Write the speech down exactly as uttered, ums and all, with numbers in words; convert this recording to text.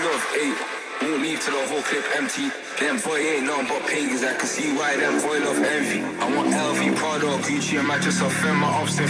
love, ayy. Won't leave till the whole clip empty. Them boy ain't nothing but pagans. I can see why them boy love envy. I want L V, Prada, Gucci, and Manchester. Friend my ups and